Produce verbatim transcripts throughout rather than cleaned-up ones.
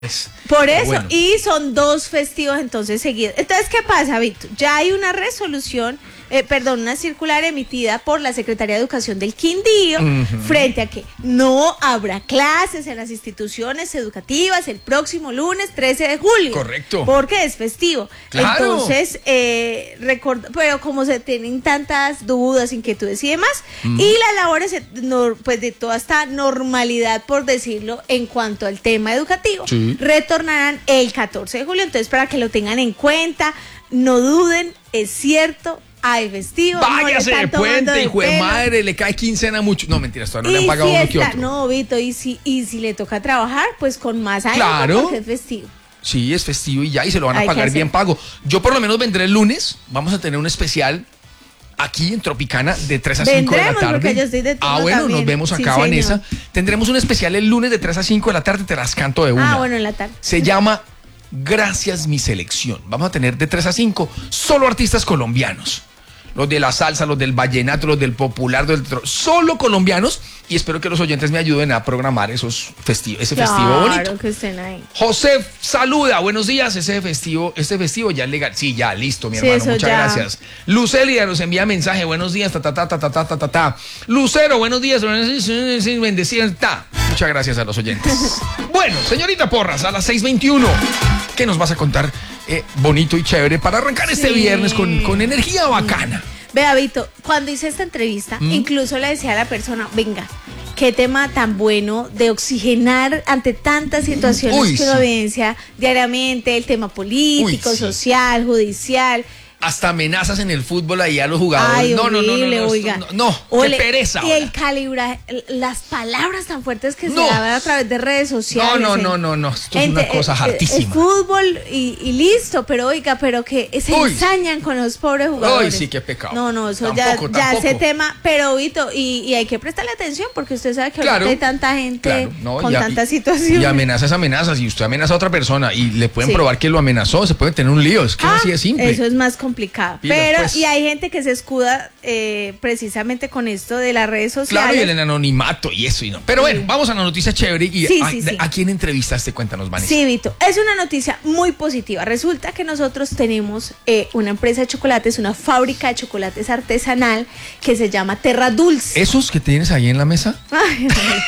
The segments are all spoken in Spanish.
Por eso, bueno. Y son dos festivos entonces seguidos. Entonces, ¿qué pasa, Víctor? Ya hay una resolución, eh, perdón, una circular emitida por la Secretaría de Educación del Quindío, uh-huh. frente a que no habrá clases en las instituciones educativas el próximo lunes trece de julio. Correcto. Porque es festivo. Claro. Entonces, eh, record- pero como se tienen tantas dudas, inquietudes y demás, uh-huh. y las labores no, pues de toda esta normalidad, por decirlo, en cuanto al tema educativo, sí. retornarán el catorce de julio. Entonces, para que lo tengan en cuenta, no duden, es cierto, hay festivo. Váyase no de puente, hijo de madre, le cae quincena mucho. No, mentiras, todavía no le han pagado si uno está, que otro. No, Vito, y si, y si le toca trabajar, pues con más ánimo, claro. porque es festivo. Sí, es festivo y ya, y se lo van a hay pagar bien pago. Yo por lo menos vendré el lunes, vamos a tener un especial aquí en Tropicana de tres a cinco de la tarde. Porque yo estoy de ah, bueno, también. nos vemos acá, sí, Vanessa. Señor. Tendremos un especial el lunes de tres a cinco de la tarde, te las canto de una. Ah, bueno, en la tarde. Se llama Gracias mi selección. Vamos a tener de tres a cinco solo artistas colombianos. Los de la salsa, los del vallenato, los del popular, los del... solo colombianos, y espero que los oyentes me ayuden a programar esos festi- ese claro, festivo bonito. Claro que estén ahí. José saluda, buenos días, ese festivo, este festivo ya es legal. Sí, ya, listo, mi sí, hermano, muchas ya. gracias. Lucelia nos envía mensaje, buenos días, ta ta ta ta ta ta ta ta ta. Lucero, buenos días, bendecidos, ta. Muchas gracias a los oyentes. Bueno, señorita Porras, a las seis veintiuno, ¿qué nos vas a contar eh, bonito y chévere para arrancar sí. este viernes con, con energía bacana? Vea, Vito, cuando hice esta entrevista, ¿Mm? incluso le decía a la persona, venga, qué tema tan bueno de oxigenar ante tantas situaciones Uy, que uno sí. evidencia diariamente, el tema político, Uy, sí. social, judicial. Hasta amenazas en el fútbol ahí a los jugadores. Ay, no, horrible, no, no, no, no, oiga. no, no, Ole, qué pereza. Y ahora. el calibraje, las palabras tan fuertes que no. se daban a través de redes sociales. No, no, no, no, no, esto es una cosa hartísima. El fútbol y, y listo, pero oiga, pero que se Uy. ensañan con los pobres jugadores. Ay, sí, qué pecado. No, no, eso tampoco, ya, ya tampoco. ese tema, pero Vito, y, y hay que prestarle atención porque usted sabe que claro, ahorita hay tanta gente claro, no, con y, tantas y, situaciones. Y amenazas, amenazas, y usted amenaza a otra persona y le pueden sí. probar que lo amenazó, se puede tener un lío, es que ah, así de simple. Eso es más complicado. Pilas, pero, pues. y hay gente que se escuda eh, precisamente con esto de las redes sociales. Claro, y el anonimato y eso y no. Pero bueno, sí. vamos a la noticia chévere y sí, a, sí, sí. ¿a quién entrevistaste? Cuéntanos, Vanessa. Sí, Vito, es una noticia muy positiva. Resulta que nosotros tenemos eh, una empresa de chocolates, una fábrica de chocolates artesanal que se llama Terra Dulce. ¿Esos que tienes ahí en la mesa? Ay,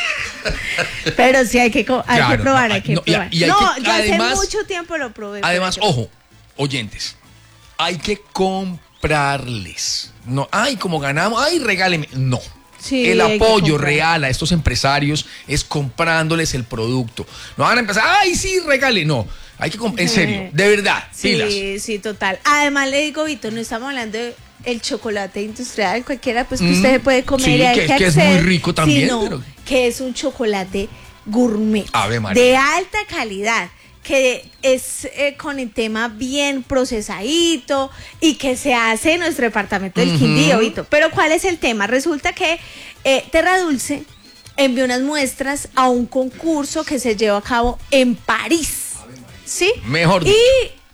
ay. Pero sí hay que, hay claro, que probar, no, hay que no, probar. Y, y hay no, que, yo además, hace mucho tiempo lo probé. Además, ojo, oyentes, hay que comprarles. No, ay, como ganamos, ay, regáleme. No. Sí, el apoyo real a estos empresarios es comprándoles el producto. No van a empezar, ay, sí, regale. No, hay que comprar, en serio, de verdad, sí, pilas. Sí, sí, total. Además le digo, Vito, no estamos hablando de el chocolate industrial, cualquiera pues que mm, usted se puede comer. Sí, y hay que, que, que es muy rico también. Sino pero... que es un chocolate gourmet, Ave María. de alta calidad, que es eh, con el tema bien procesadito y que se hace en nuestro departamento del uh-huh. Quindío, Vito. Pero ¿cuál es el tema? Resulta que eh, Terra Dulce envió unas muestras a un concurso que se llevó a cabo en París, ¿sí? Mejor dicho.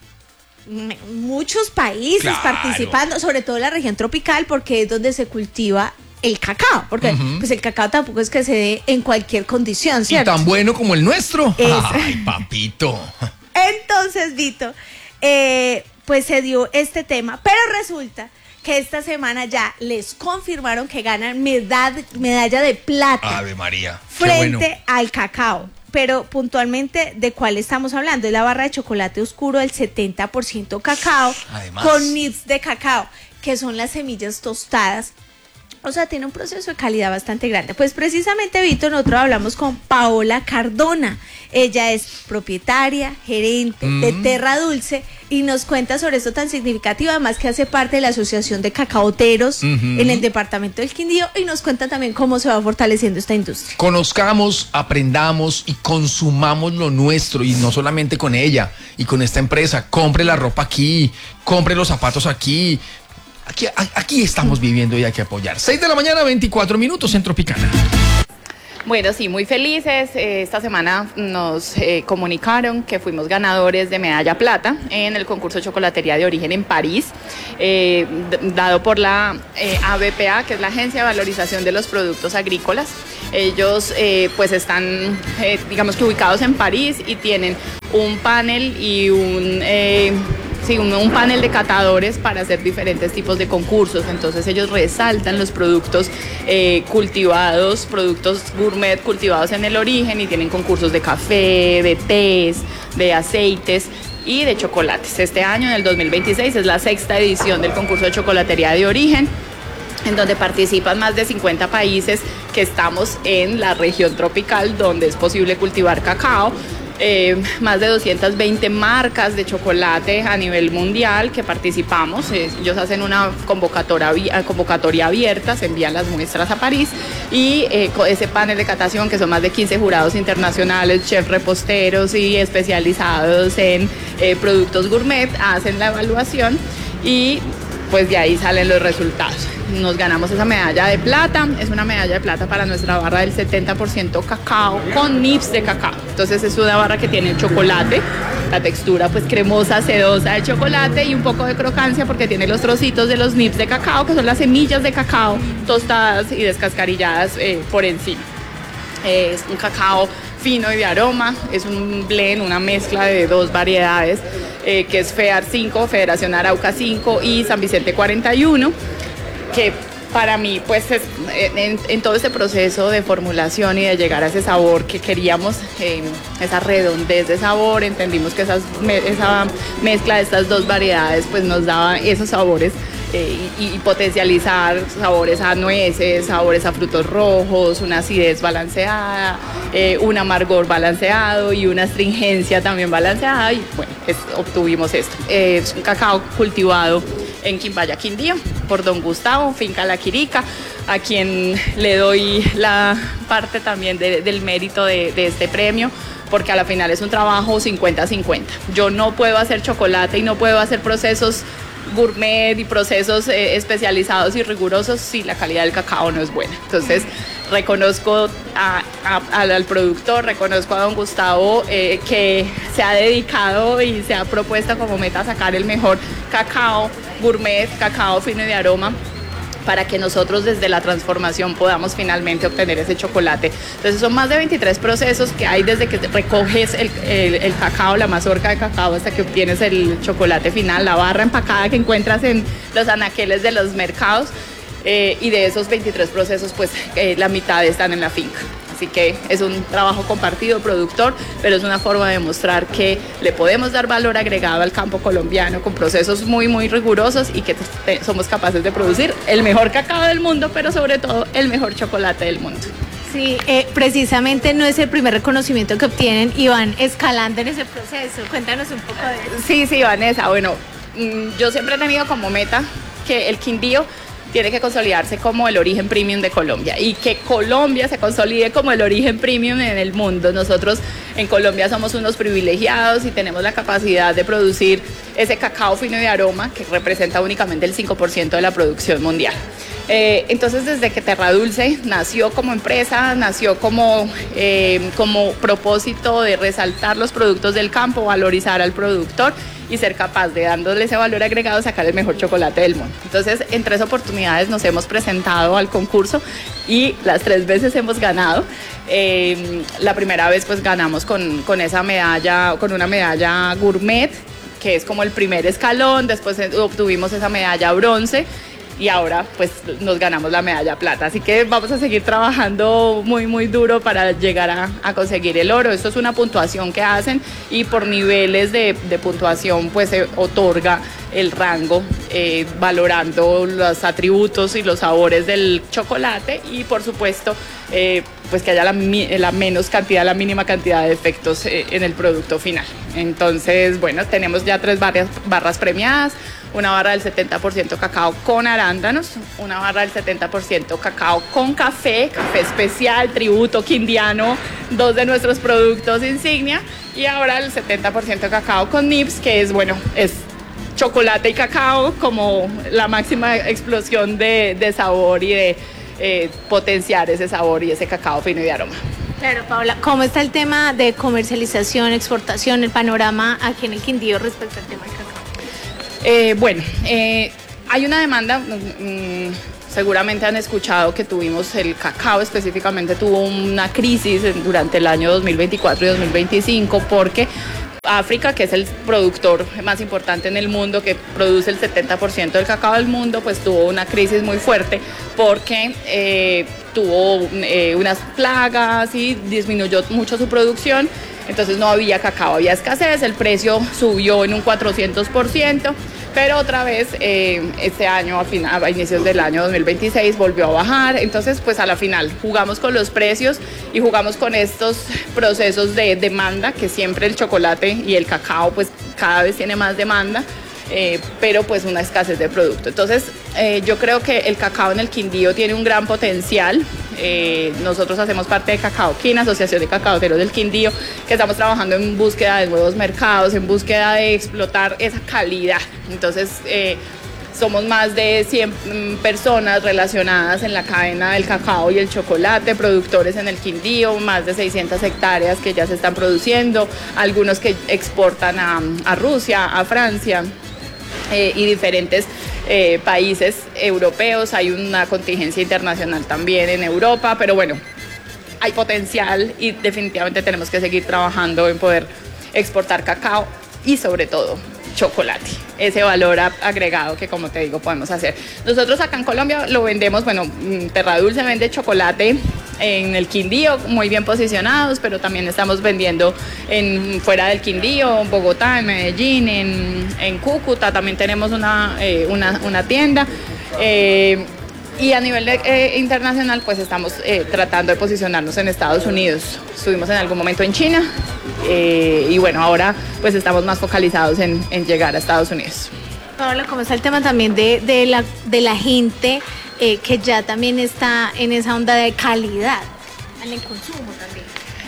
Y me, muchos países claro. participando, sobre todo la región tropical, porque es donde se cultiva el cacao, porque uh-huh. pues el cacao tampoco es que se dé en cualquier condición, ¿cierto? Y tan bueno como el nuestro. Es... Ay, papito. Entonces, Vito, eh, pues se dio este tema, pero resulta que esta semana ya les confirmaron que ganan medalla, medalla de plata. Ave María. Frente bueno. al cacao. Pero puntualmente, ¿de cuál estamos hablando? Es la barra de chocolate oscuro del setenta por ciento cacao. Además. Con nibs de cacao, que son las semillas tostadas. O sea, tiene un proceso de calidad bastante grande. Pues precisamente, Víctor, nosotros hablamos con Paola Cardona. Ella es propietaria, gerente mm. de Terra Dulce y nos cuenta sobre esto tan significativo, además que hace parte de la Asociación de Cacaoteros uh-huh. en el departamento del Quindío, y nos cuenta también cómo se va fortaleciendo esta industria. Conozcamos, aprendamos y consumamos lo nuestro, y no solamente con ella y con esta empresa. Compre la ropa aquí, compre los zapatos aquí. Aquí, aquí estamos viviendo y hay que apoyar. seis de la mañana, veinticuatro minutos en Tropicana. Bueno, sí, muy felices. Eh, esta semana nos eh, comunicaron que fuimos ganadores de medalla plata en el concurso Chocolatería de Origen en París, eh, dado por la eh, A B P A, que es la Agencia de Valorización de los Productos Agrícolas. Ellos eh, pues están, eh, digamos que ubicados en París y tienen un panel y un... Eh, Sí, un, un panel de catadores para hacer diferentes tipos de concursos. Entonces ellos resaltan los productos eh, cultivados, productos gourmet cultivados en el origen, y tienen concursos de café, de tés, de aceites y de chocolates. Este año, en el dos mil veintiséis, es la sexta edición del concurso de chocolatería de origen, en donde participan más de cincuenta países que estamos en la región tropical donde es posible cultivar cacao. Eh, más de doscientas veinte marcas de chocolate a nivel mundial que participamos. Eh, ellos hacen una convocatoria, convocatoria abierta, se envían las muestras a París, y eh, ese panel de catación, que son más de quince jurados internacionales, chefs reposteros y especializados en eh, productos gourmet, hacen la evaluación y pues de ahí salen los resultados. Nos ganamos esa medalla de plata. Es una medalla de plata para nuestra barra del setenta por ciento cacao con nibs de cacao. Entonces es una barra que tiene chocolate, la textura pues cremosa, sedosa del chocolate, y un poco de crocancia porque tiene los trocitos de los nibs de cacao, que son las semillas de cacao tostadas y descascarilladas eh, por encima. Eh, es un cacao fino y de aroma, es un blend, una mezcla de dos variedades, eh, que es FEAR cinco, Federación Arauca cinco y San Vicente cuarenta y uno, que para mí, pues, es, en, en todo este proceso de formulación y de llegar a ese sabor que queríamos, eh, esa redondez de sabor, entendimos que esas, esa mezcla de estas dos variedades, pues, nos daba esos sabores, eh, y, y potencializar sabores a nueces, sabores a frutos rojos, una acidez balanceada, eh, un amargor balanceado y una astringencia también balanceada, y bueno, es, obtuvimos esto. Eh, es un cacao cultivado en Quimbaya, Quindío, por don Gustavo, Finca La Quirica, a quien le doy la parte también de, del mérito de, de este premio, porque a la final es un trabajo cincuenta cincuenta. Yo no puedo hacer chocolate y no puedo hacer procesos gourmet y procesos eh, especializados y rigurosos si la calidad del cacao no es buena. Entonces reconozco a, a, al productor, reconozco a don Gustavo, eh, que se ha dedicado y se ha propuesto como meta sacar el mejor cacao gourmet, cacao fino y de aroma, para que nosotros desde la transformación podamos finalmente obtener ese chocolate. Entonces son más de veintitrés procesos que hay desde que recoges el, el, el cacao, la mazorca de cacao, hasta que obtienes el chocolate final, la barra empacada que encuentras en los anaqueles de los mercados, eh, y de esos veintitrés procesos, pues eh, la mitad están en la finca. Así que es un trabajo compartido, productor, pero es una forma de mostrar que le podemos dar valor agregado al campo colombiano con procesos muy, muy rigurosos, y que te, somos capaces de producir el mejor cacao del mundo, pero sobre todo el mejor chocolate del mundo. Sí, eh, precisamente no es el primer reconocimiento que obtienen y van escalando en ese proceso. Cuéntanos un poco de eso. Sí, sí, Vanessa. Bueno, yo siempre he tenido como meta que el Quindío tiene que consolidarse como el origen premium de Colombia, y que Colombia se consolide como el origen premium en el mundo. Nosotros en Colombia somos unos privilegiados y tenemos la capacidad de producir ese cacao fino y de aroma que representa únicamente el cinco por ciento de la producción mundial. Eh, entonces, desde que Terra Dulce nació como empresa, nació como, eh, como propósito de resaltar los productos del campo, valorizar al productor y ser capaz de, dándole ese valor agregado, sacar el mejor chocolate del mundo. Entonces, en tres oportunidades nos hemos presentado al concurso y las tres veces hemos ganado. Eh, la primera vez pues ganamos con, con esa medalla, con una medalla gourmet, que es como el primer escalón. Después obtuvimos esa medalla bronce, y ahora pues nos ganamos la medalla plata. Así que vamos a seguir trabajando muy muy duro para llegar a, a conseguir el oro. Esto es una puntuación que hacen, y por niveles de, de puntuación pues se otorga el rango, eh, valorando los atributos y los sabores del chocolate, y por supuesto eh, pues que haya la, la menos cantidad, la mínima cantidad de efectos eh, en el producto final. Entonces, bueno, tenemos ya tres barras, barras premiadas: una barra del setenta por ciento cacao con arándanos, una barra del setenta por ciento cacao con café, café especial, tributo quindiano, dos de nuestros productos insignia, y ahora el setenta por ciento cacao con nibs, que es, bueno, es chocolate y cacao como la máxima explosión de, de sabor y de eh, potenciar ese sabor y ese cacao fino y de aroma. Claro, Paola, ¿cómo está el tema de comercialización, exportación, el panorama aquí en el Quindío respecto al tema del cacao? Eh, bueno, eh, hay una demanda, mmm, seguramente han escuchado que tuvimos, el cacao específicamente tuvo una crisis durante el año dos mil veinticuatro y dos mil veinticinco porque África, que es el productor más importante en el mundo, que produce el setenta por ciento del cacao del mundo, pues tuvo una crisis muy fuerte porque eh, tuvo eh, unas plagas y disminuyó mucho su producción. Entonces no había cacao, había escasez, el precio subió en un cuatrocientos por ciento, pero otra vez eh, este año, a, final, a inicios del año dos mil veintiséis, volvió a bajar. Entonces pues a la final jugamos con los precios y jugamos con estos procesos de demanda, que siempre el chocolate y el cacao pues cada vez tiene más demanda. Eh, pero pues una escasez de producto. Entonces eh, yo creo que el cacao en el Quindío tiene un gran potencial. Eh, nosotros hacemos parte de Cacao Quina, Asociación de Cacaoteros del Quindío, que estamos trabajando en búsqueda de nuevos mercados, en búsqueda de explotar esa calidad. Entonces eh, somos más de cien personas relacionadas en la cadena del cacao y el chocolate, productores en el Quindío, más de seiscientas hectáreas que ya se están produciendo, algunos que exportan a, a Rusia, a Francia. Eh, y diferentes eh, países europeos, hay una contingencia internacional también en Europa, pero bueno, hay potencial y definitivamente tenemos que seguir trabajando en poder exportar cacao y sobre todo chocolate, ese valor agregado que, como te digo, podemos hacer. Nosotros acá en Colombia lo vendemos, bueno, Terradulce vende chocolate en el Quindío, muy bien posicionados, pero también estamos vendiendo en, fuera del Quindío, en Bogotá, en Medellín, en, en Cúcuta, también tenemos una, eh, una, una tienda. Eh, Y a nivel de, eh, internacional, pues estamos eh, tratando de posicionarnos en Estados Unidos. Estuvimos en algún momento en China eh, y bueno, ahora pues estamos más focalizados en, en llegar a Estados Unidos. Paola, ¿cómo está el tema también de, de, la, de la gente eh, que ya también está en esa onda de calidad en el consumo también?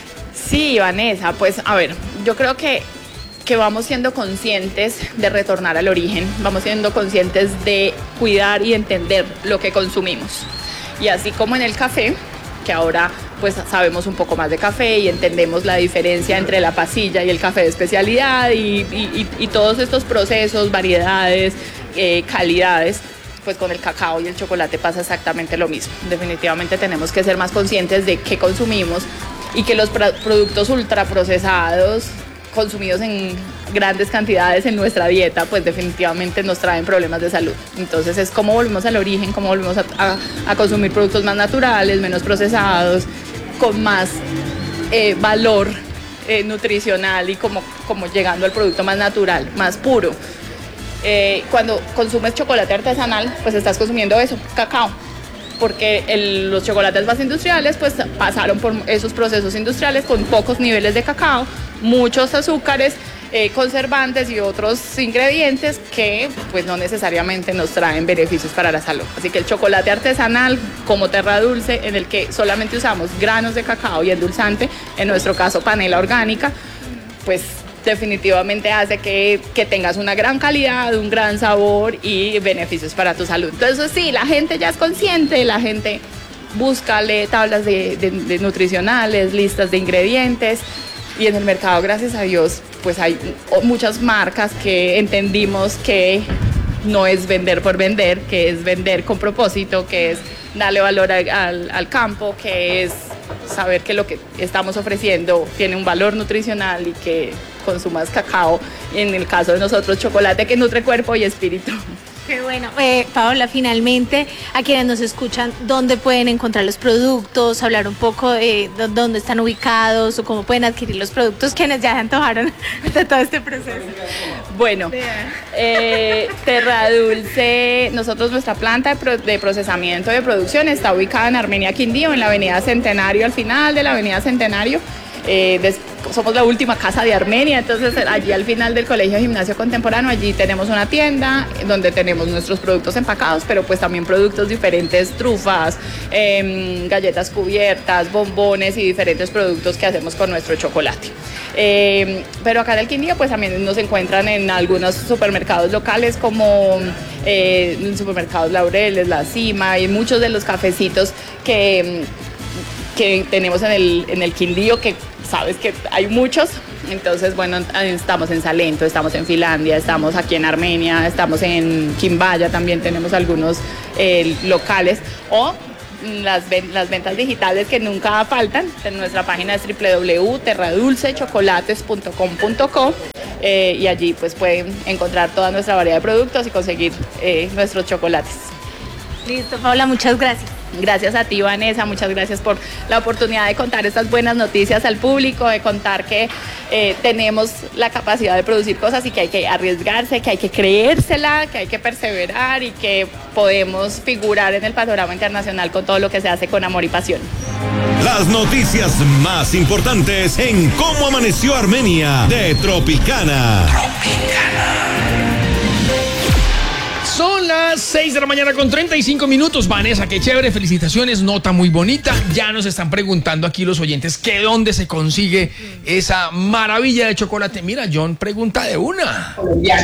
Sí, Vanessa, pues a ver, yo creo que que vamos siendo conscientes de retornar al origen, vamos siendo conscientes de cuidar y entender lo que consumimos. Y así como en el café, que ahora pues sabemos un poco más de café y entendemos la diferencia entre la pasilla y el café de especialidad y, y, y todos estos procesos, variedades, eh, calidades, pues con el cacao y el chocolate pasa exactamente lo mismo. Definitivamente tenemos que ser más conscientes de qué consumimos y que los productos ultraprocesados consumidos en grandes cantidades en nuestra dieta, pues definitivamente nos traen problemas de salud. Entonces es cómo volvemos al origen, cómo volvemos a, a, a consumir productos más naturales, menos procesados, con más eh, valor eh, nutricional y como, como llegando al producto más natural, más puro. Eh, cuando consumes chocolate artesanal, pues estás consumiendo eso, cacao, porque el, los chocolates más industriales pues pasaron por esos procesos industriales con pocos niveles de cacao, muchos azúcares, eh, conservantes y otros ingredientes que pues no necesariamente nos traen beneficios para la salud. Así que el chocolate artesanal como Terradulce, en el que solamente usamos granos de cacao y endulzante, en nuestro caso panela orgánica, pues definitivamente hace que, que tengas una gran calidad, un gran sabor y beneficios para tu salud. Entonces sí, la gente ya es consciente, la gente busca, lee tablas de, de, de nutricionales, listas de ingredientes, y en el mercado, gracias a Dios, pues hay muchas marcas que entendimos que no es vender por vender, que es vender con propósito, que es darle valor a, al, al campo, que es saber que lo que estamos ofreciendo tiene un valor nutricional y que consumas cacao, y en el caso de nosotros chocolate que nutre cuerpo y espíritu. Qué bueno. Eh, Paola, finalmente, a quienes nos escuchan, ¿dónde pueden encontrar los productos? Hablar un poco de dónde están ubicados o cómo pueden adquirir los productos, quienes ya se antojaron de todo este proceso. Bueno, eh, Terradulce, nosotros nuestra planta de, pro, de procesamiento de producción está ubicada en Armenia Quindío, en la avenida Centenario, al final de la avenida Centenario. Eh, des, somos la última casa de Armenia, entonces allí al final del Colegio de Gimnasio Contemporáneo, allí tenemos una tienda donde tenemos nuestros productos empacados, pero pues también productos diferentes, trufas, eh, galletas cubiertas, bombones y diferentes productos que hacemos con nuestro chocolate. Eh, pero acá en el Quindío pues también nos encuentran en algunos supermercados locales como eh, supermercados Laureles, La Cima y muchos de los cafecitos que... que tenemos en el, en el Quindío, que sabes que hay muchos. Entonces, bueno, estamos en Salento, estamos en Finlandia, estamos aquí en Armenia, estamos en Quimbaya, también tenemos algunos eh, locales, o las, las ventas digitales que nunca faltan. En nuestra página es doble u doble u doble u punto terra dulce chocolates punto com punto co eh, y allí pues pueden encontrar toda nuestra variedad de productos y conseguir eh, nuestros chocolates. Listo, Paola, muchas gracias. Gracias a ti, Vanessa, muchas gracias por la oportunidad de contar estas buenas noticias al público, de contar que eh, tenemos la capacidad de producir cosas y que hay que arriesgarse, que hay que creérsela, que hay que perseverar y que podemos figurar en el panorama internacional con todo lo que se hace con amor y pasión. Las noticias más importantes en Cómo Amaneció Armenia de Tropicana. Tropicana. Son las seis de la mañana con treinta y cinco minutos. Vanessa, qué chévere, felicitaciones, nota muy bonita. Ya nos están preguntando aquí los oyentes que dónde se consigue esa maravilla de chocolate. Mira, John pregunta de una.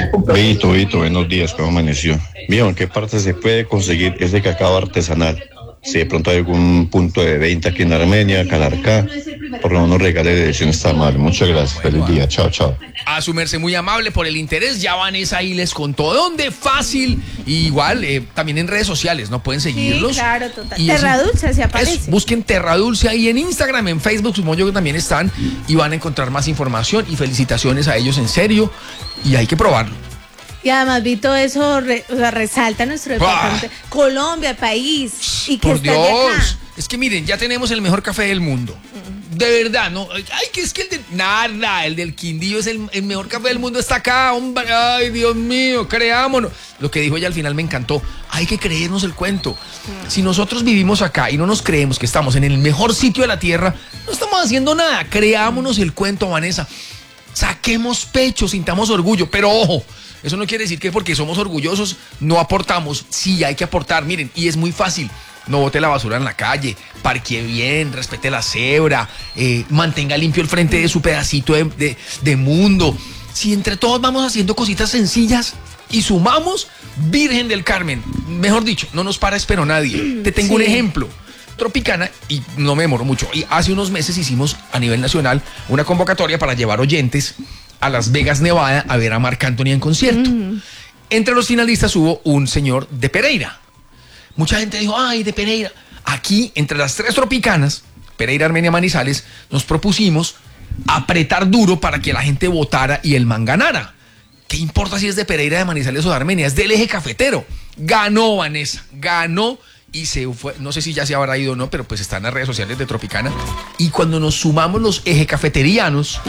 Vito, Vito, buenos días, ¿cómo amaneció? Mío, ¿en qué parte se puede conseguir ese cacao artesanal? Si de pronto hay algún punto de venta aquí en Armenia, Calarcá, por lo menos regale de edición está mal. Muchas gracias, feliz día, chao, chao. A su merced, muy amable por el interés. Ya Vanessa ahí les contó dónde, fácil. Y igual, eh, también en redes sociales, ¿no? Pueden seguirlos. Sí, claro, total. Y Terra eso, Dulce, se aparece. Es, busquen Terra Dulce ahí en Instagram, en Facebook, supongo yo que también están. Y van a encontrar más información. Y felicitaciones a ellos, en serio. Y hay que probarlo. Y además, Vito, eso re, o sea, resalta nuestro departamento. Ah. Colombia, país. Y que por está Dios. Acá. Es que miren, ya tenemos el mejor café del mundo. De verdad, ¿no? Ay, que es que el de... Nada, el del Quindío es el, el mejor café del mundo. Está acá, hombre. Ay, Dios mío, creámonos. Lo que dijo ella al final me encantó. Hay que creernos el cuento. Mm. Si nosotros vivimos acá y no nos creemos que estamos en el mejor sitio de la tierra, no estamos haciendo nada. Creámonos el cuento, Vanessa. Saquemos pecho, sintamos orgullo. Pero ojo, eso no quiere decir que porque somos orgullosos no aportamos. Sí, hay que aportar, miren, y es muy fácil. No bote la basura en la calle, parquee bien, respete la cebra, eh, mantenga limpio el frente de su pedacito de, de, de mundo. Si entre todos vamos haciendo cositas sencillas y sumamos, Virgen del Carmen, mejor dicho, no nos para espero nadie. Te tengo sí. un ejemplo. Tropicana, y no me demoro mucho, y hace unos meses hicimos a nivel nacional una convocatoria para llevar oyentes a Las Vegas, Nevada, a ver a Marc Anthony en concierto. Mm. Entre los finalistas hubo un señor de Pereira. Mucha gente dijo, ay, de Pereira. Aquí, entre las tres tropicanas, Pereira, Armenia, Manizales, nos propusimos apretar duro para que la gente votara y el man ganara. ¿Qué importa si es de Pereira, de Manizales o de Armenia? Es del eje cafetero. Ganó Vanessa, ganó y se fue. No sé si ya se habrá ido o no, pero pues está en las redes sociales de Tropicana. Y cuando nos sumamos los eje cafeterianos,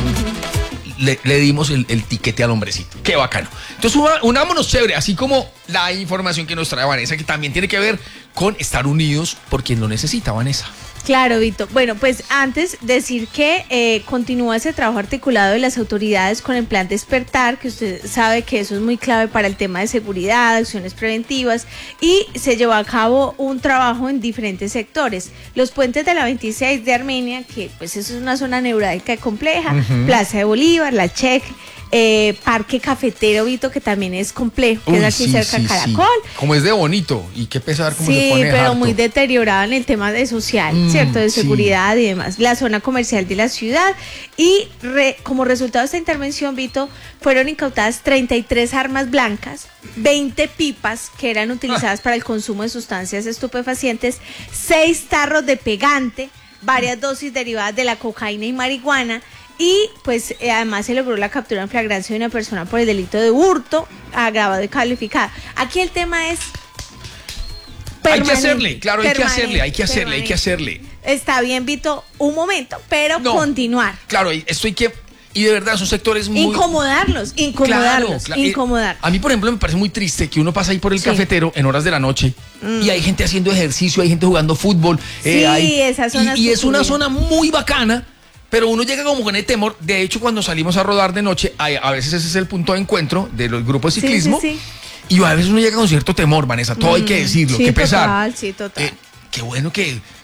Le, le dimos el, el tiquete al hombrecito. Qué bacano. Entonces, una, unámonos chévere, así como la información que nos trae Vanessa, que también tiene que ver con estar unidos por quien lo necesita, Vanessa. Claro, Vito. Bueno, pues antes decir que eh, continúa ese trabajo articulado de las autoridades con el plan Despertar, que usted sabe que eso es muy clave para el tema de seguridad, acciones preventivas, y se llevó a cabo un trabajo en diferentes sectores. Los puentes de la veintiséis de Armenia, que pues eso es una zona neurálgica y compleja, uh-huh. Plaza de Bolívar, la Check, Eh, Parque Cafetero, Vito, que también es complejo, que Uy, es aquí sí, cerca de sí, Caracol. Sí. Como es de bonito, y qué pesar cómo sí, se pone Sí, pero harto. muy deteriorado en el tema de social, mm, ¿cierto? De seguridad sí. y demás. La zona comercial de la ciudad. Y re, como resultado de esta intervención, Vito, fueron incautadas treinta y tres armas blancas, veinte pipas que eran utilizadas ah. para el consumo de sustancias estupefacientes, seis tarros de pegante, varias dosis derivadas de la cocaína y marihuana. Y pues eh, además se logró la captura en flagrancia de una persona por el delito de hurto agravado y calificado. Aquí el tema es hay que hacerle, claro, hay que hacerle, hay que hacerle, permanente. hay que hacerle. Está bien, Vito, un momento, pero no, continuar. Claro, esto hay que, y de verdad son sectores muy... Incomodarlos, incomodarlos, claro, incomodar. A mí, por ejemplo, me parece muy triste que uno pasa ahí por el sí. cafetero en horas de la noche mm. y hay gente haciendo ejercicio, hay gente jugando fútbol. Sí, eh, hay, esa zona y, y es una zona muy bacana. Pero uno llega como con el temor. De hecho, cuando salimos a rodar de noche, hay, a veces ese es el punto de encuentro de los grupos de ciclismo. Sí, sí, sí. Y a veces uno llega con cierto temor, Vanessa. Todo mm, hay que decirlo. Sí, qué pesar. Total, sí, total. Eh, qué bueno que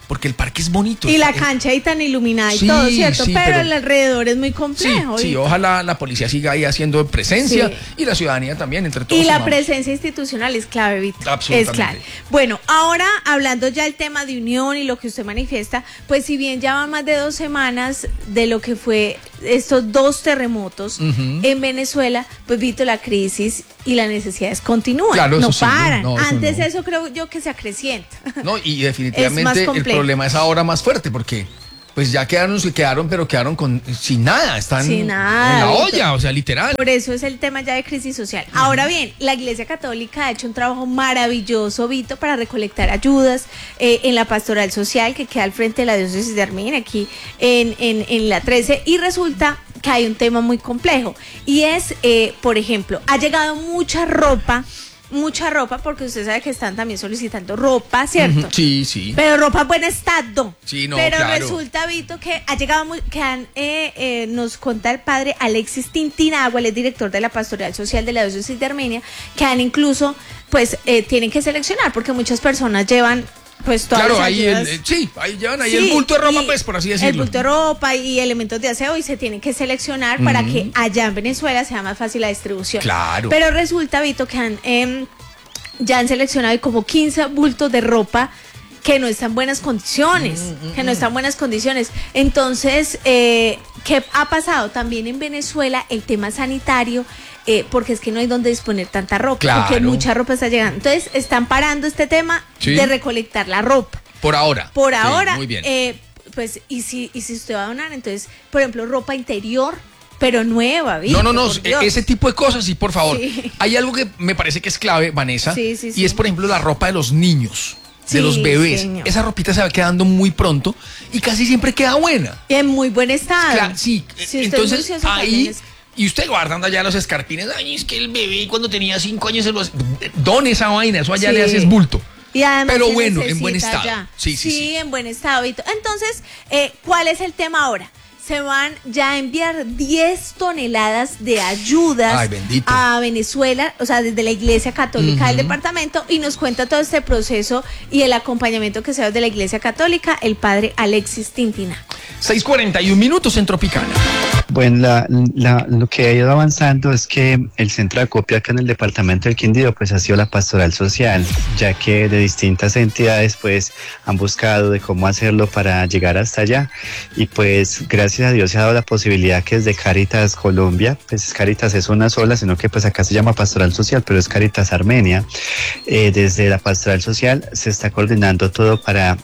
porque el parque es bonito. Y la el, cancha ahí tan iluminada y sí, todo, ¿cierto? sí, pero, pero el alrededor es muy complejo. Sí, y, sí, ojalá la policía siga ahí haciendo presencia Sí. y la ciudadanía también, entre todos. y la sumamos. presencia institucional es clave, Víctor. Absolutamente. Es clave. Bueno, ahora hablando ya del tema de unión y lo que usted manifiesta, pues si bien ya van más de dos semanas de lo que fue estos dos terremotos Ujú. en Venezuela, pues Víctor, la crisis y las necesidades continúan, Claro, no eso sí, paran. no, eso Antes no. eso creo yo que se acrecienta. No, y Es más definitivamente el complejo. problema es ahora más fuerte porque pues ya quedaron, se quedaron, pero quedaron con sin nada, están Sin nada, en la Víctor. olla, o sea, literal. Por eso es el tema ya de crisis social. Ahora bien, la Iglesia Católica ha hecho un trabajo maravilloso, Vito, para recolectar ayudas eh, en la pastoral social que queda al frente de la diócesis de Armenia, aquí en, en, en la trece, y resulta que hay un tema muy complejo, y es, eh, por ejemplo, ha llegado mucha ropa, mucha ropa, porque usted sabe que están también solicitando ropa, ¿cierto? Ujú, sí, sí. Pero ropa en buen estado. Sí, no, Pero claro. resulta, Vito, que ha llegado muy, que han, eh, eh, nos cuenta el padre Alexis Tintinagua, el director de la Pastoral Social de la Diócesis de Armenia, que han incluso, pues, eh, tienen que seleccionar, porque muchas personas llevan, pues, todas Claro, las ahí ayudas. el, eh, sí, ahí llevan ahí Sí, el bulto de ropa, y pues, por así decirlo. El bulto de ropa y elementos de aseo, y se tienen que seleccionar para Ujú. que allá en Venezuela sea más fácil la distribución. Claro. Pero resulta, Vito, que han, em, ya han seleccionado como quince bultos de ropa que no están en buenas condiciones, Mm, mm, que no están en buenas condiciones. Entonces, eh, ¿qué ha pasado? También en Venezuela el tema sanitario, eh, porque es que no hay donde disponer tanta ropa, Claro. porque mucha ropa está llegando. Entonces, están parando este tema Sí. de recolectar la ropa. Por ahora. Por Sí, ahora, muy bien. eh, pues, y si, y si usted va a donar, entonces, por ejemplo, ropa interior, pero nueva, ¿viste? No, no, no, Por e- Dios. ese tipo de cosas, sí, por favor. Sí. Hay algo que me parece que es clave, Vanessa, Sí, sí, sí. y es, por ejemplo, la ropa de los niños, Sí, de los bebés. señor. Esa ropita se va quedando muy pronto y casi siempre queda buena. Y en muy buen estado. Claro, sí, Si usted es entonces juicioso, también ahí... es- Y usted guardando allá los escarpines, ay, es que el bebé cuando tenía cinco años se los... Don esa vaina, eso allá Sí. le haces bulto. Y además Pero se bueno, en buen necesita estado. ya. Sí, sí, sí. en buen estado. Vito. Entonces, eh, ¿cuál es el tema ahora? Se van ya a enviar diez toneladas de ayudas Ay, bendito. a Venezuela, o sea, desde la Iglesia Católica del departamento, y nos cuenta todo este proceso y el acompañamiento que se da desde la Iglesia Católica, el padre Alexis Tintina. seis cuarenta y un minutos en Tropicana. Bueno, la, la- lo que ha ido avanzando es que el centro de acopio acá en el departamento del Quindío pues ha sido la pastoral social, ya que de distintas entidades pues han buscado de cómo hacerlo para llegar hasta allá, y pues gracias a Dios se ha dado la posibilidad que desde Cáritas Colombia, pues Cáritas es una sola, sino que pues acá se llama pastoral social, pero es Cáritas Armenia, eh, desde la pastoral social se está coordinando todo para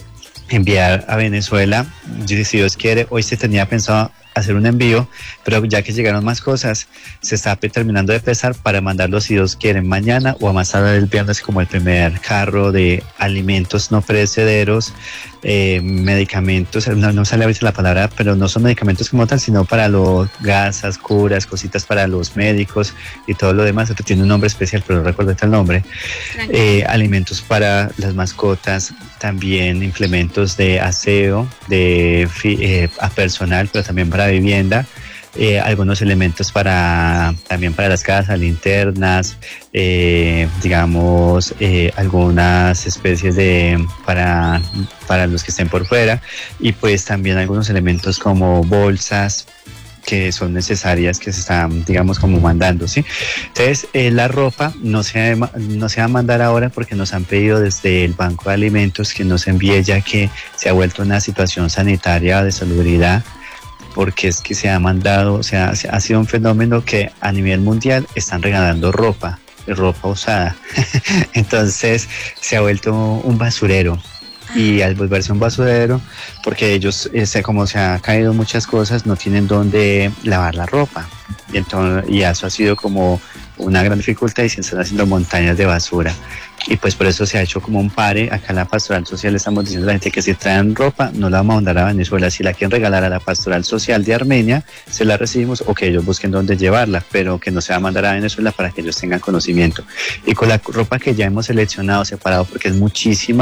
enviar a Venezuela. Y si Dios quiere, hoy se tenía pensado hacer un envío, pero ya que llegaron más cosas, se está pe- terminando de pesar para mandarlo, si Dios quiere, mañana o a más tarde el viernes, como el primer carro de alimentos no perecederos, eh, medicamentos, no, no sale a veces la palabra, pero no son medicamentos como tal, sino para los gasas, curas, cositas para los médicos y todo lo demás. Esto tiene un nombre especial, pero no recuerdo el nombre. Eh, alimentos para las mascotas, también implementos de aseo, de fi- eh, a personal, pero también para vivienda, eh, algunos elementos para también para las casas, linternas, eh, digamos, eh, algunas especies de para, para los que estén por fuera, y pues también algunos elementos como bolsas que son necesarias, que se están, digamos, como mandando, ¿sí? Entonces, eh, la ropa no se, va, no se va a mandar ahora porque nos han pedido desde el Banco de Alimentos que nos envíe, ya que se ha vuelto una situación sanitaria de salubridad, porque es que se ha mandado, o sea, se- ha sido un fenómeno que a nivel mundial están regalando ropa, ropa usada. Entonces, se ha vuelto un basurero. Y al volverse un basurero, porque ellos, este, como se han caído muchas cosas, no tienen dónde lavar la ropa. Y, entonces, y eso ha sido como una gran dificultad, y se están haciendo montañas de basura. Y pues por eso se ha hecho como un pare. Acá en la pastoral social le estamos diciendo a la gente que si traen ropa, no la vamos a mandar a Venezuela. Si la quieren regalar a la pastoral social de Armenia, se la recibimos, o que ellos busquen dónde llevarla, pero que no se va a mandar a Venezuela para que ellos tengan conocimiento. Y con la ropa que ya hemos seleccionado, separado, porque es muchísima,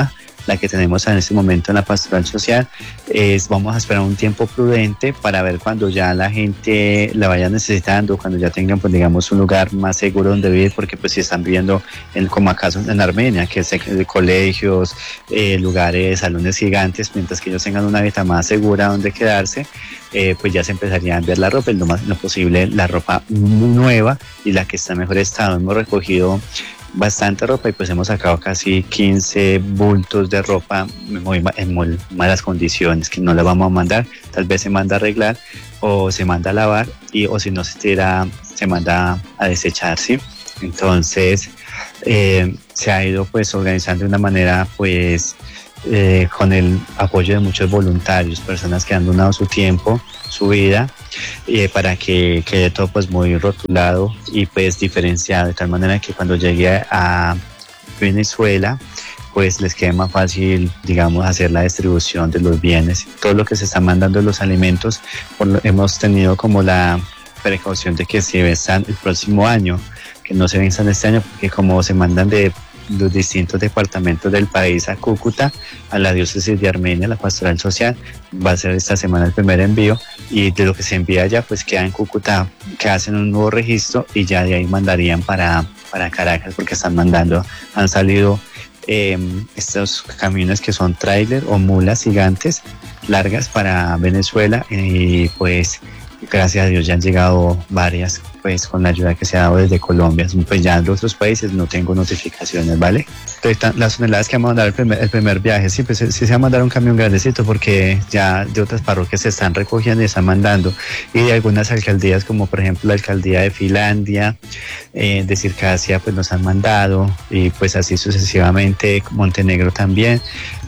la que tenemos en este momento en la pastoral social, es vamos a esperar un tiempo prudente para ver cuando ya la gente la vaya necesitando, cuando ya tengan, pues digamos, un lugar más seguro donde vivir, porque pues si están viviendo en, como acaso en Armenia, que es de colegios, eh, lugares, salones gigantes, mientras que ellos tengan una vida más segura donde quedarse, eh, pues ya se empezaría a enviar la ropa, lo más lo posible la ropa nueva y la que está en mejor estado. Hemos recogido bastante ropa y pues hemos sacado casi quince bultos de ropa muy, en muy malas condiciones, que no la vamos a mandar, tal vez se manda a arreglar o se manda a lavar y o si no se tira, se manda a desechar, ¿sí? Entonces eh, se ha ido pues organizando de una manera pues eh, con el apoyo de muchos voluntarios, personas que han donado su tiempo, su vida, eh, para que quede todo pues muy rotulado y pues diferenciado, de tal manera que cuando llegue a Venezuela pues les quede más fácil, digamos, hacer la distribución de los bienes. Todo lo que se está mandando de los alimentos, por lo, hemos tenido como la precaución de que se venzan el próximo año, que no se venzan este año, porque como se mandan de los distintos departamentos del país a Cúcuta, a la diócesis de Armenia, la pastoral social, va a ser esta semana el primer envío, y de lo que se envía allá pues queda en Cúcuta, que hacen un nuevo registro y ya de ahí mandarían para, para Caracas, porque están mandando, han salido eh, estos camiones que son tráiler o mulas gigantes largas para Venezuela, y pues gracias a Dios ya han llegado varias, pues con la ayuda que se ha dado desde Colombia. Pues ya en los otros países no tengo notificaciones, ¿vale? Entonces, las toneladas que vamos a mandar el primer, el primer viaje, sí, pues sí se va a mandar un camión grandecito, porque ya de otras parroquias se están recogiendo y están mandando, y de algunas alcaldías, como por ejemplo la alcaldía de Finlandia, eh, de Circasia, pues nos han mandado, y pues así sucesivamente, Montenegro también,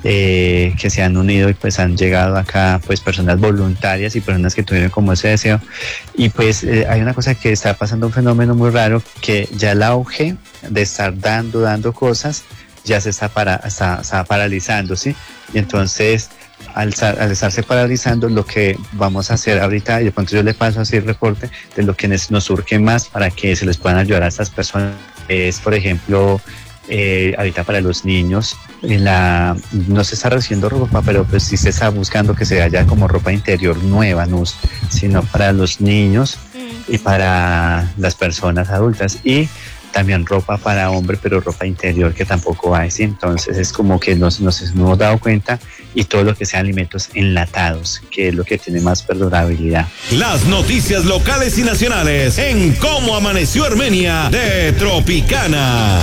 eh, que se han unido y pues han llegado acá pues personas voluntarias y personas que tuvieron como ese deseo. Y pues eh, hay una cosa que está pasando, un fenómeno muy raro, que ya el auge de estar dando, dando cosas, ya se está, para, está, está paralizando, ¿sí? Y entonces, al, al estarse paralizando, lo que vamos a hacer ahorita, y de pronto yo le paso así el reporte de lo que nos surge más para que se les puedan ayudar a estas personas, es, por ejemplo, Eh, ahorita para los niños, en la, no se está recibiendo ropa, pero pues sí se está buscando que se haya como ropa interior nueva, no, sino para los niños y para las personas adultas, y también ropa para hombre, pero ropa interior que tampoco hay, ¿sí? Entonces es como que nos, nos hemos dado cuenta, y todo lo que sean alimentos enlatados, que es lo que tiene más perdurabilidad. Las noticias locales y nacionales en Cómo Amaneció Armenia de Tropicana.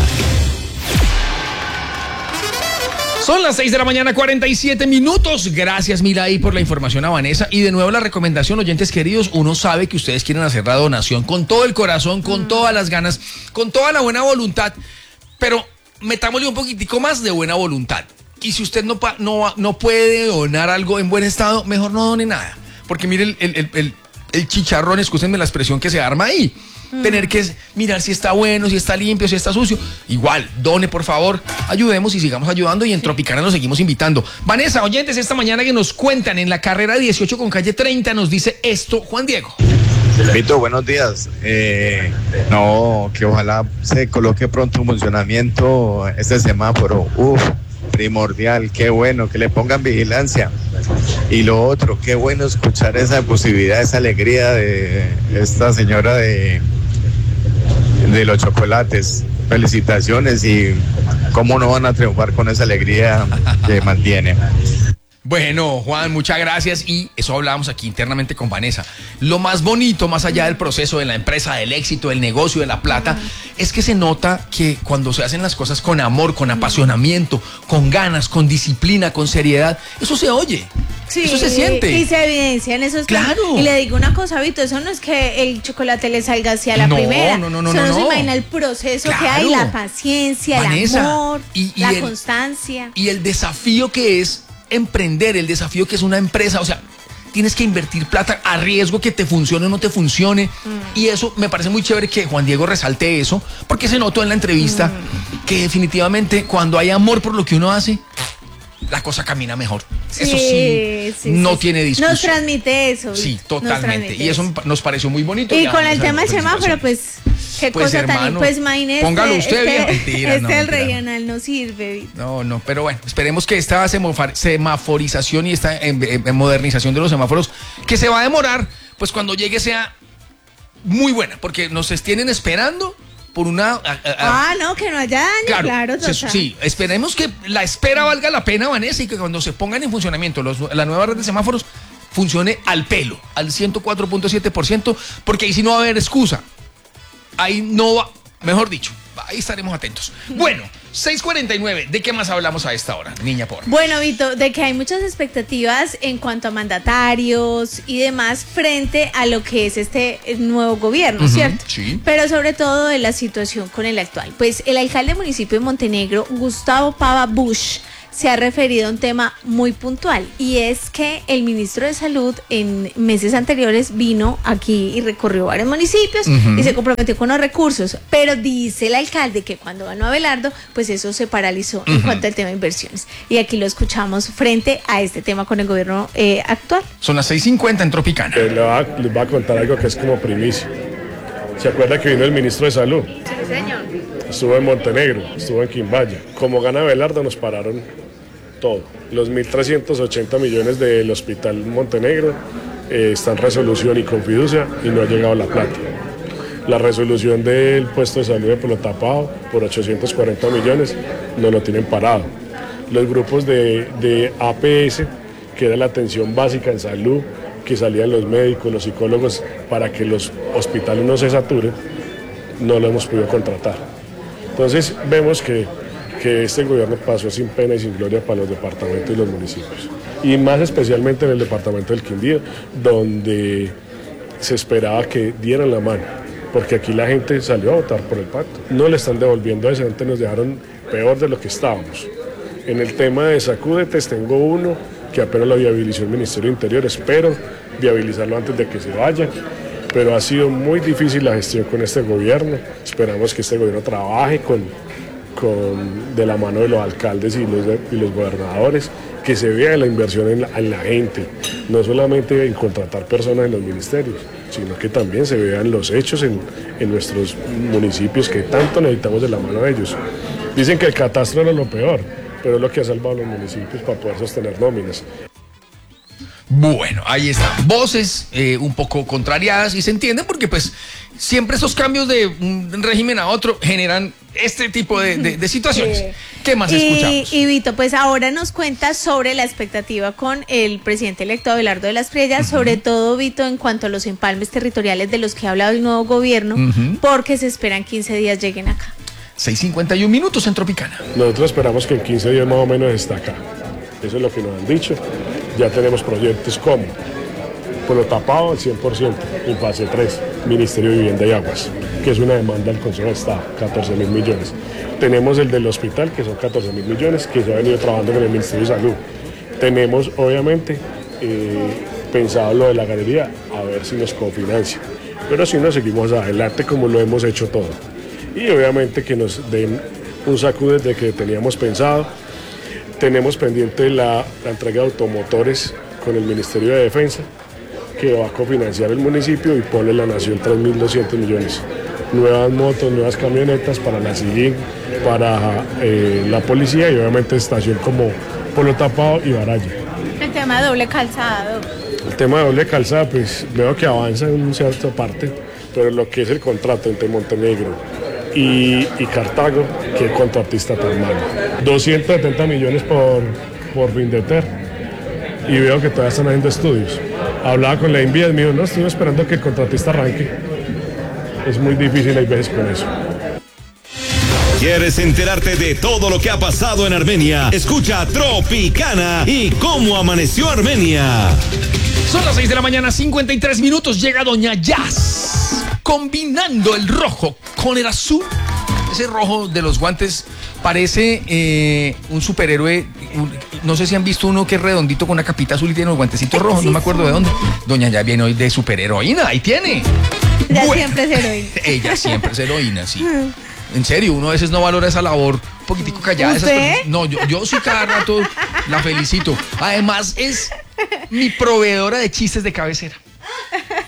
Son las seis de la mañana, cuarenta y siete minutos. Gracias, Milay, por la información a Vanessa. Y de nuevo la recomendación, oyentes queridos, uno sabe que ustedes quieren hacer la donación con todo el corazón, con mm. todas las ganas, con toda la buena voluntad, pero metámosle un poquitico más de buena voluntad. Y si usted no, no, no puede donar algo en buen estado, mejor no done nada. Porque mire el, el, el, el, el chicharrón, excúsenme la expresión, que se arma ahí. Tener que mirar si está bueno, si está limpio, si está sucio. Igual, done, por favor, ayudemos y sigamos ayudando, y en Tropicana nos seguimos invitando. Vanessa, oyentes, esta mañana que nos cuentan en la carrera dieciocho con calle treinta, nos dice esto Juan Diego. Vito, buenos días. Eh, no, que ojalá se coloque pronto en funcionamiento este semáforo. Uf, primordial, qué bueno, que le pongan vigilancia. Y lo otro, qué bueno escuchar esa posibilidad, esa alegría de esta señora de, de los chocolates. Felicitaciones, y cómo no van a triunfar con esa alegría que mantiene. Bueno, Juan, muchas gracias, y eso hablábamos aquí internamente con Vanessa. Lo más bonito, más allá del proceso de la empresa, del éxito, del negocio, de la plata, es que se nota que cuando se hacen las cosas con amor, con apasionamiento, con ganas, con disciplina, con seriedad, eso se oye. Sí, eso se siente. Y se evidencia en esos. Claro. Y le digo una cosa, Vito, eso no es que el chocolate le salga así a la no, primera. No, no, no, eso no. no, no. se imagina el proceso claro. que hay, la paciencia, Vanessa, el amor, y, y la el, constancia. Y el desafío que es emprender, el desafío que es una empresa, o sea, tienes que invertir plata a riesgo que te funcione o no te funcione, mm. y eso me parece muy chévere que Juan Diego resalte eso, porque se notó en la entrevista mm. que definitivamente cuando hay amor por lo que uno hace, la cosa camina mejor. Sí, eso sí, sí no sí, tiene discusión. Nos transmite eso. Sí, totalmente. Y eso eso. nos pareció muy bonito. Y con el tema del semáforo, pues Qué pues, cosa tan... hermano, Pues imagínese, póngalo usted este, bien. Mentira, este no, el mentira. regional no sirve, Vito. No, no, pero bueno, esperemos que esta semafar- semaforización y esta em, em, modernización de los semáforos, que se va a demorar, pues cuando llegue sea muy buena, porque nos tienen esperando por una... a- a- a- Ah, no, que no haya daño, claro, Claro, total. se- sí, esperemos que la espera valga la pena, Vanessa, y que cuando se pongan en funcionamiento los- la nueva red de semáforos funcione al pelo, al ciento cuatro punto siete por ciento, porque ahí sí no va a haber excusa. Ahí no va, mejor dicho, ahí estaremos atentos. Bueno, seis cuarenta y nueve, ¿de qué más hablamos a esta hora, niña porra? Bueno, Vito, de que hay muchas expectativas en cuanto a mandatarios y demás frente a lo que es este nuevo gobierno, Ujú, ¿cierto? sí. Pero sobre todo de la situación con el actual. Pues el alcalde del municipio de Montenegro, Gustavo Pava Bush, se ha referido a un tema muy puntual, y es que el ministro de Salud en meses anteriores vino aquí y recorrió varios municipios Ujú. y se comprometió con los recursos, pero dice el alcalde que cuando ganó Abelardo, pues eso se paralizó en Ujú. cuanto al tema de inversiones. Y aquí lo escuchamos frente a este tema con el gobierno eh, actual. Son las seis cincuenta en Tropicana. Eh, le va- les voy a contar algo que es como primicia. ¿Se acuerda que vino el ministro de Salud? Sí, señor. Estuvo en Montenegro, estuvo en Quimbaya. Como gana Abelardo nos pararon todo. Los mil trescientos ochenta millones del hospital Montenegro eh, están en resolución y con fiducia y no ha llegado la plata. La resolución del puesto de salud de Pueblo Tapado por ochocientos cuarenta millones no lo tienen parado. Los grupos de, de A P S, que era la atención básica en salud, que salían los médicos, los psicólogos, para que los hospitales no se saturen, no lo hemos podido contratar. Entonces vemos que, que este gobierno pasó sin pena y sin gloria para los departamentos y los municipios. Y más especialmente en el departamento del Quindío, donde se esperaba que dieran la mano, porque aquí la gente salió a votar por el pacto. No le están devolviendo a esa gente, nos dejaron peor de lo que estábamos. En el tema de Sacúdetes tengo uno que apenas lo viabilizó el Ministerio de Interior, espero viabilizarlo antes de que se vaya, pero ha sido muy difícil la gestión con este gobierno. Esperamos que este gobierno trabaje con, con, de la mano de los alcaldes y los, y los gobernadores, que se vea la inversión en la, en la gente, no solamente en contratar personas en los ministerios, sino que también se vean los hechos en, en nuestros municipios, que tanto necesitamos de la mano de ellos. Dicen que el catastro era lo peor, pero es lo que ha salvado a los municipios para poder sostener nóminas. Bueno, ahí están voces eh, un poco contrariadas y se entienden porque pues siempre esos cambios de un régimen a otro generan este tipo de, de, de situaciones. Sí. ¿Qué más Y, escuchamos? y Vito, pues ahora nos cuenta sobre la expectativa con el presidente electo Abelardo de las Priellas, uh-huh. sobre todo, Vito, en cuanto a los empalmes territoriales de los que ha hablado el nuevo gobierno, uh-huh. porque se esperan quince días lleguen acá. seis cincuenta y un minutos en Tropicana. Nosotros esperamos que en quince días más o menos está acá. Eso es lo que nos han dicho. Ya tenemos proyectos como Pueblo Tapado al cien por ciento, en fase tres, Ministerio de Vivienda y Aguas, que es una demanda del Consejo de Estado, catorce mil millones. Tenemos el del hospital, que son catorce mil millones, que se ha venido trabajando con el Ministerio de Salud. Tenemos, obviamente, eh, pensado lo de la galería, a ver si nos cofinancia. Pero si no, seguimos adelante como lo hemos hecho todo. Y obviamente que nos den un sacude de que teníamos pensado. Tenemos pendiente la, la entrega de automotores con el Ministerio de Defensa, que va a cofinanciar el municipio y pone la nación tres mil doscientos millones. Nuevas motos, nuevas camionetas para la SIGIN, para eh, la policía y obviamente estación como Pueblo Tapado y Baraya. El tema de doble calzado. El tema de doble calzada, pues veo que avanza en cierta parte, pero lo que es el contrato entre Montenegro y, y Cartago, que el contratista tan malo. doscientos setenta millones por, por Vindeter y veo que todavía están haciendo estudios. Hablaba con la Invías, me dijo, no, estoy esperando que el contratista arranque. Es muy difícil hay veces con eso. ¿Quieres enterarte de todo lo que ha pasado en Armenia? Escucha Tropicana y cómo amaneció Armenia. Son las seis de la mañana, cincuenta y tres minutos. Llega Doña Jazz, combinando el rojo con el azul. Ese rojo de los guantes parece eh, un superhéroe. Un, no sé si han visto uno que es redondito con una capita azul y tiene los guantecitos rojos. No me acuerdo de dónde. Doña Jazz viene hoy de superheroína. Ahí tiene. Ella Bueno, siempre es heroína. Ella siempre es heroína, sí. En serio, uno a veces no valora esa labor. Un poquitico callada. ¿Usted? Esas personas- no, yo, yo sí cada rato la felicito. Además es mi proveedora de chistes de cabecera.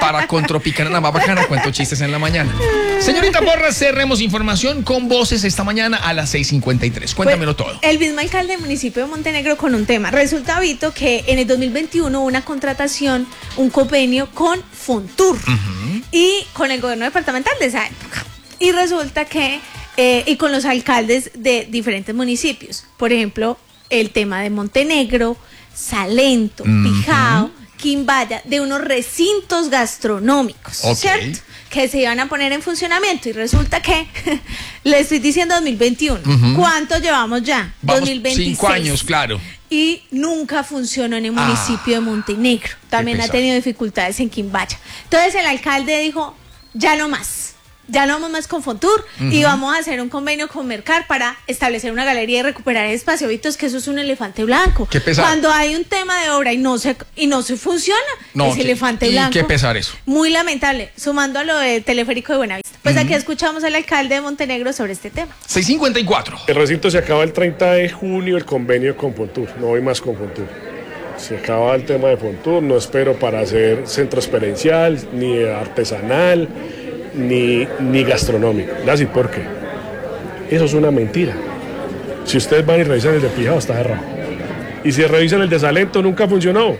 para con Tropicana la más bacana, cuento chistes en la mañana. Señorita Porras, cerremos información con voces esta mañana a las seis cincuenta y tres. Cuéntamelo pues, todo. El mismo alcalde del municipio de Montenegro con un tema. Resulta, Vito, que en el dos mil veintiuno hubo una contratación, un convenio con Fontur uh-huh. y con el gobierno departamental de esa época. Y resulta que, eh, y con los alcaldes de diferentes municipios. Por ejemplo, el tema de Montenegro, Salento, uh-huh. Pijao, Quimbaya, de unos recintos gastronómicos, okay. ¿cierto? Que se iban a poner en funcionamiento y resulta que, le estoy diciendo dos mil veintiuno, uh-huh. ¿cuánto llevamos ya? Vamos, dos mil veintiséis. Cinco años, claro. Y nunca funcionó en el municipio ah, de Montenegro. También ha tenido dificultades en Quimbaya. Entonces el alcalde dijo, ya no más. Ya no vamos más con Fontur uh-huh. y vamos a hacer un convenio con Mercar para establecer una galería y recuperar el espacio. Vitos, que eso es un elefante blanco. Qué pesar. Cuando hay un tema de obra y no se y no se funciona, no, ese elefante y blanco. Qué pesar eso. Muy lamentable. Sumando a lo del teleférico de Buenavista. Pues uh-huh. aquí escuchamos al alcalde de Montenegro sobre este tema. seis cincuenta y cuatro. El recinto se acaba el treinta de junio el convenio con Fontur. No voy más con Fontur. Se acaba el tema de Fontur. No espero para hacer centro experiencial, ni artesanal, ni, ni gastronómico. ¿Y por qué? Eso es una mentira. Si ustedes van y revisan el de Pijao, está cerrado. Y si revisan el de Salento, nunca funcionó.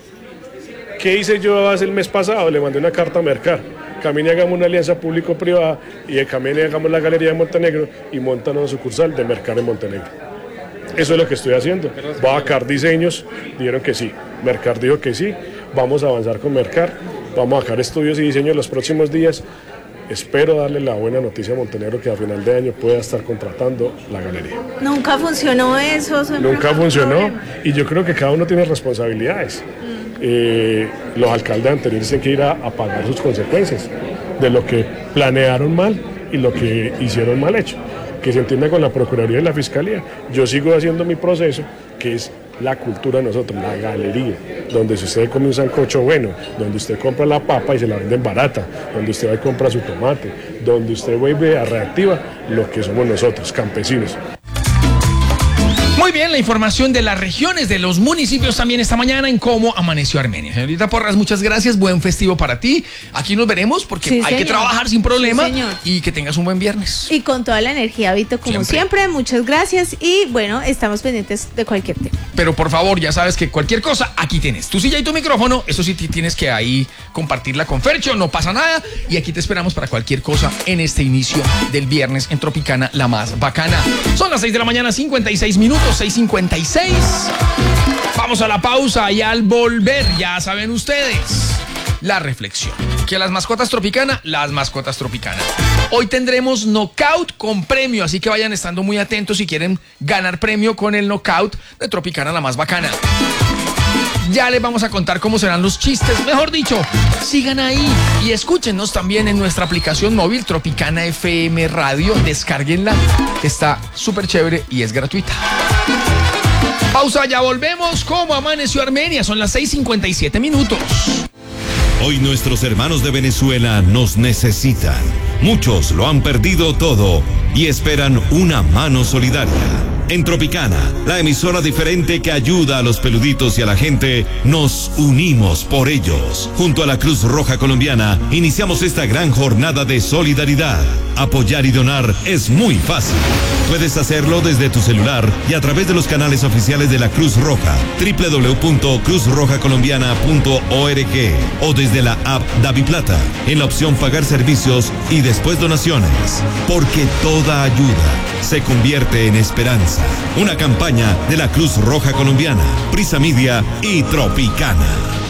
¿Qué hice yo hace el mes pasado? Le mandé una carta a Mercar. Camine y hagamos una alianza público-privada y de camine y hagamos la galería de Montenegro y montan una sucursal de Mercar en Montenegro. Eso es lo que estoy haciendo. Va a sacar diseños, dijeron que sí. Mercar dijo que sí. Vamos a avanzar con Mercar. Vamos a sacar estudios y diseños en los próximos días. Espero darle la buena noticia a Montenegro que a final de año pueda estar contratando la galería. Nunca funcionó eso. Nunca funcionó y yo creo que cada uno tiene responsabilidades. Mm. Eh, los alcaldes anteriores tienen que ir a, a pagar sus consecuencias de lo que planearon mal y lo que hicieron mal hecho. Que se entienda con la Procuraduría y la Fiscalía. Yo sigo haciendo mi proceso, que es la cultura de nosotros, la galería, donde si usted come un sancocho bueno, donde usted compra la papa y se la venden barata, donde usted va y compra su tomate, donde usted vuelve a reactiva lo que somos nosotros, campesinos. Muy bien, la información de las regiones, de los municipios también esta mañana en Cómo Amaneció Armenia. Señorita Porras, muchas gracias, buen festivo para ti. Aquí nos veremos porque sí, hay señor. que trabajar sin problema sí, y que tengas un buen viernes. Y con toda la energía, Vito, como siempre. siempre, muchas gracias y bueno, estamos pendientes de cualquier tema. Pero por favor, ya sabes que cualquier cosa, aquí tienes tu silla y tu micrófono, eso sí tienes que ahí compartirla con Fercho, no pasa nada y aquí te esperamos para cualquier cosa en este inicio del viernes en Tropicana, la más bacana. Son las seis de la mañana, cincuenta y seis minutos. seis cincuenta y seis. Vamos a la pausa y al volver, ya saben ustedes, la reflexión. Que las mascotas Tropicana, las mascotas Tropicana. Hoy tendremos knockout con premio, así que vayan estando muy atentos si quieren ganar premio con el knockout de Tropicana, la más bacana. Ya les vamos a contar cómo serán los chistes. Mejor dicho, sigan ahí y escúchenos también en nuestra aplicación móvil Tropicana F M Radio. Descárguenla, que está súper chévere y es gratuita. Pausa, ya volvemos. ¿Cómo amaneció Armenia? Son las seis cincuenta y siete minutos. Hoy nuestros hermanos de Venezuela nos necesitan. Muchos lo han perdido todo y esperan una mano solidaria. En Tropicana, la emisora diferente que ayuda a los peluditos y a la gente, nos unimos por ellos. Junto a la Cruz Roja Colombiana, iniciamos esta gran jornada de solidaridad. Apoyar y donar es muy fácil. Puedes hacerlo desde tu celular y a través de los canales oficiales de la Cruz Roja, doble u doble u doble u punto cruz roja colombiana punto org o desde la app DaviPlata, en la opción pagar servicios y después donaciones. Porque toda ayuda se convierte en esperanza. Una campaña de la Cruz Roja Colombiana, Prisa Media y Tropicana.